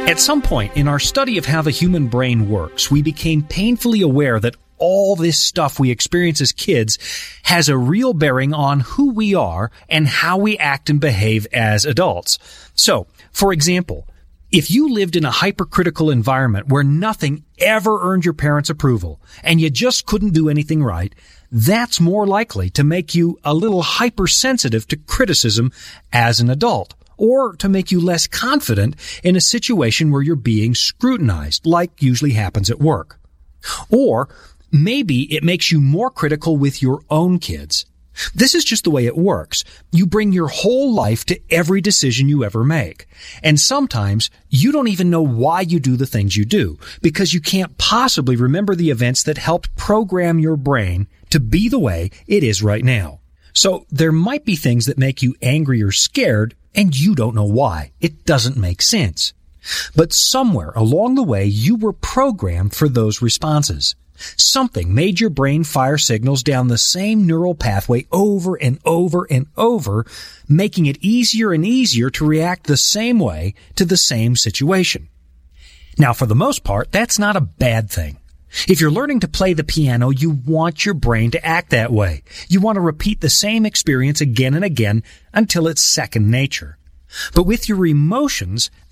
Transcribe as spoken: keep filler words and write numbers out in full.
At some point in our study of how the human brain works, we became painfully aware that all this stuff we experience as kids has a real bearing on who we are and how we act and behave as adults. So, for example, if you lived in a hypercritical environment where nothing ever earned your parents' approval and you just couldn't do anything right, that's more likely to make you a little hypersensitive to criticism as an adult, or to make you less confident in a situation where you're being scrutinized, like usually happens at work. Or maybe it makes you more critical with your own kids. This is just the way it works. You bring your whole life to every decision you ever make. And sometimes you don't even know why you do the things you do, because you can't possibly remember the events that helped program your brain to be the way it is right now. So there might be things that make you angry or scared, and you don't know why. It doesn't make sense. But somewhere along the way, you were programmed for those responses. Something made your brain fire signals down the same neural pathway over and over and over, making it easier and easier to react the same way to the same situation. Now, for the most part, that's not a bad thing. If you're learning to play the piano, you want your brain to act that way. You want to repeat the same experience again and again until it's second nature. But with your emotions,